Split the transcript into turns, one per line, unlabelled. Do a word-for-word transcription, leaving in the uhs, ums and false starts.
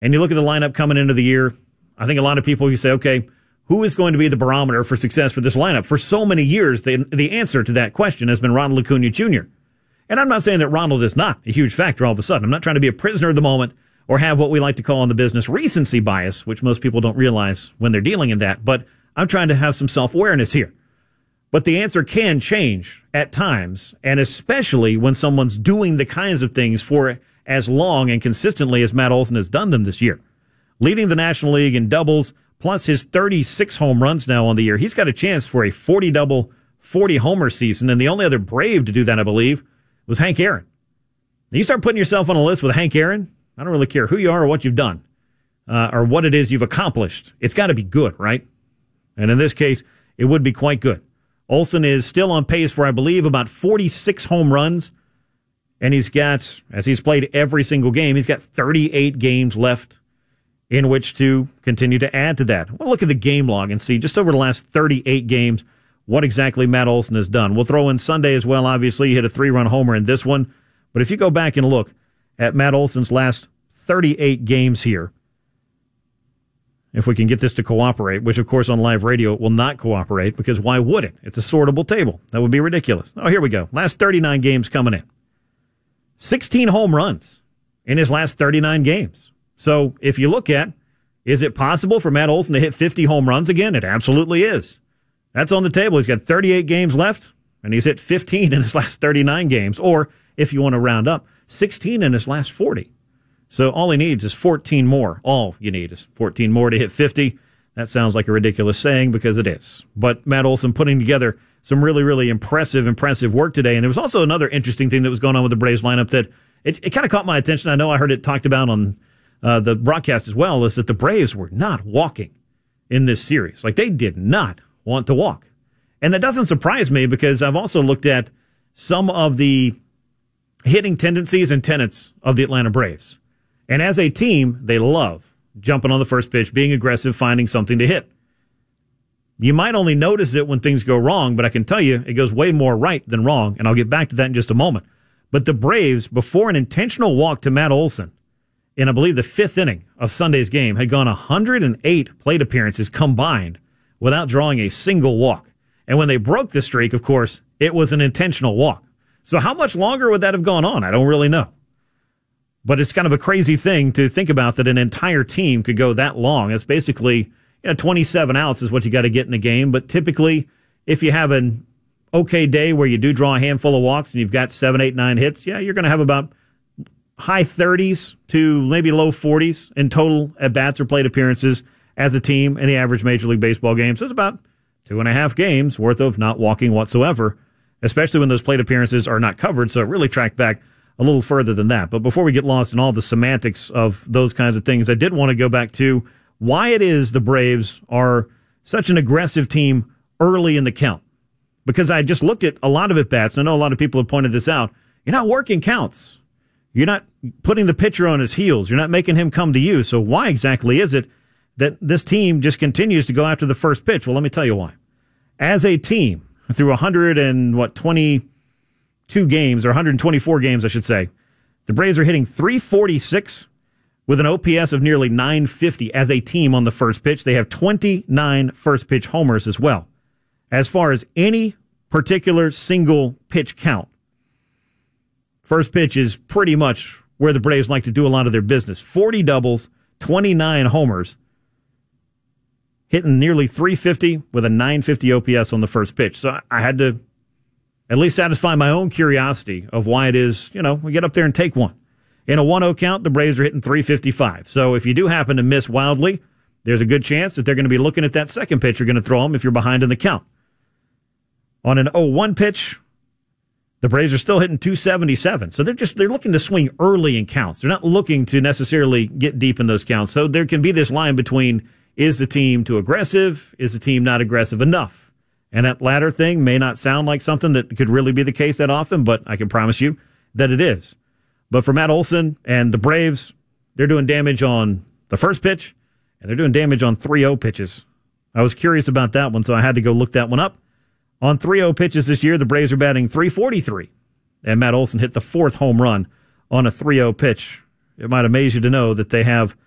and you look at the lineup coming into the year, I think a lot of people, you say, okay, who is going to be the barometer for success for this lineup? For so many years, the, the answer to that question has been Ronald Acuna Junior And I'm not saying that Ronald is not a huge factor all of a sudden. I'm not trying to be a prisoner of the moment or have what we like to call in the business recency bias, which most people don't realize when they're dealing in that. But I'm trying to have some self-awareness here. But the answer can change at times, and especially when someone's doing the kinds of things for as long and consistently as Matt Olson has done them this year. Leading the National League in doubles, plus his thirty-six home runs now on the year. He's got a chance for a forty-double, forty-homer season, and the only other Brave to do that, I believe, was Hank Aaron. You start putting yourself on a list with Hank Aaron, I don't really care who you are or what you've done, uh, or what it is you've accomplished. It's got to be good, right? And in this case, it would be quite good. Olson is still on pace for, I believe, about forty-six home runs, and he's got, as he's played every single game, he's got thirty-eight games left in which to continue to add to that. We'll look at the game log and see just over the last thirty-eight games what exactly Matt Olson has done. We'll throw in Sunday as well. Obviously, he hit a three-run homer in this one. But if you go back and look at Matt Olson's last thirty-eight games here, if we can get this to cooperate, which, of course, on live radio, it will not cooperate, because why would it? It's a sortable table. That would be ridiculous. Oh, here we go. Last thirty-nine games coming in. sixteen home runs in his last thirty-nine games. So if you look at, is it possible for Matt Olson to hit fifty home runs again? It absolutely is. That's on the table. He's got thirty-eight games left, and he's hit fifteen in his last thirty-nine games. Or, if you want to round up, sixteen in his last forty. So all he needs is fourteen more. All you need is fourteen more to hit fifty. That sounds like a ridiculous saying, because it is. But Matt Olson putting together some really, really impressive, impressive work today. And there was also another interesting thing that was going on with the Braves lineup that it, it kind of caught my attention. I know I heard it talked about on uh, the broadcast as well, is that the Braves were not walking in this series. Like, they did not want to walk. And that doesn't surprise me, because I've also looked at some of the hitting tendencies and tenets of the Atlanta Braves. And as a team, they love jumping on the first pitch, being aggressive, finding something to hit. You might only notice it when things go wrong, but I can tell you it goes way more right than wrong, and I'll get back to that in just a moment. But the Braves, before an intentional walk to Matt Olson, in I believe the fifth inning of Sunday's game, had gone one hundred eight plate appearances combined without drawing a single walk. And when they broke the streak, of course, it was an intentional walk. So how much longer would that have gone on? I don't really know. But it's kind of a crazy thing to think about, that an entire team could go that long. It's basically, you know, twenty-seven outs is what you got to get in a game. But typically, if you have an okay day where you do draw a handful of walks and you've got seven, eight, nine hits, yeah, you're going to have about high thirties to maybe low forties in total at-bats or plate appearances as a team in the average Major League Baseball game. So it's about two and a half games worth of not walking whatsoever, especially when those plate appearances are not covered. So it really tracked back a little further than that. But before we get lost in all the semantics of those kinds of things, I did want to go back to why it is the Braves are such an aggressive team early in the count. Because I just looked at a lot of at-bats, and I know a lot of people have pointed this out. You're not working counts. You're not putting the pitcher on his heels. You're not making him come to you. So why exactly is it that this team just continues to go after the first pitch? Well, let me tell you why. As a team, through one hundred and what, twenty-two games, or one hundred twenty-four games, I should say, the Braves are hitting three forty-six with an O P S of nearly nine fifty as a team on the first pitch. They have twenty-nine first pitch homers as well. As far as any particular single pitch count, first pitch is pretty much where the Braves like to do a lot of their business. forty doubles, twenty-nine homers, hitting nearly three fifty with a nine fifty O P S on the first pitch. So I had to at least satisfy my own curiosity of why it is, you know, we get up there and take one. In a one oh count, the Braves are hitting three fifty-five. So if you do happen to miss wildly, there's a good chance that they're going to be looking at that second pitch you're going to throw them if you're behind in the count. On an oh one pitch, the Braves are still hitting two seventy-seven. So they're just, they're looking to swing early in counts. They're not looking to necessarily get deep in those counts. So there can be this line between, is the team too aggressive? Is the team not aggressive enough? And that latter thing may not sound like something that could really be the case that often, but I can promise you that it is. But for Matt Olson and the Braves, they're doing damage on the first pitch, and they're doing damage on three oh pitches. I was curious about that one, so I had to go look that one up. On three oh pitches this year, the Braves are batting three forty-three, and Matt Olson hit the fourth home run on a three oh pitch. It might amaze you to know that they have